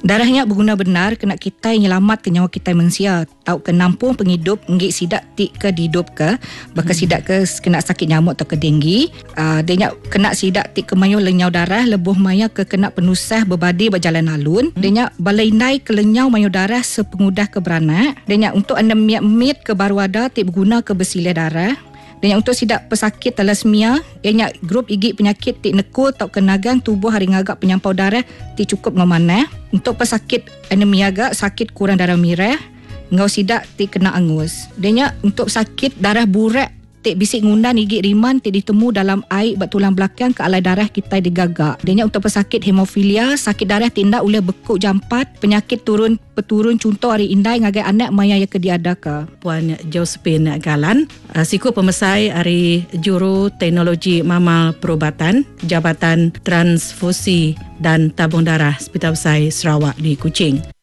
Darahnya berguna benar kena kita nyelamat ke nyawa kita manusia. Tau ke nampung penghidup ngik sidak tik ke dihidup ke bakal sidak ke kena sakit nyamuk atau ke denggi. Dia kena sidak tik ke mayu lenyau darah lebuh maya ke kena penusah berbadi berjalan alun. Dia balai nai ke lenyau mayu darah sepengudah ke beranak. Dia untuk anda mit ke baru ada tik berguna ke bersilih darah. Dan untuk sidak pesakit thalassemia, ianya grup igik penyakit tik nekul atau kenagang tubuh hari ngagak penyampau darah tik cukup ngamanah. Untuk pesakit anemia agak sakit kurang darah merah, ngau sidak tik kena angus. Dia untuk sakit darah burak tik bisik ngundan igik riman tik ditemu dalam air bat tulang belakang ke alai darah kita digagak. Dia untuk pesakit hemofilia, sakit darah tindak oleh bekuk jampat, penyakit peturun contoh hari indai ngagai anak maya yang kediadaka. Puan Josephine Galan, siku pemesai hari Juru Teknologi Mamal Perubatan Jabatan Transfusi dan Tabung Darah Hospital Besar Sarawak di Kuching.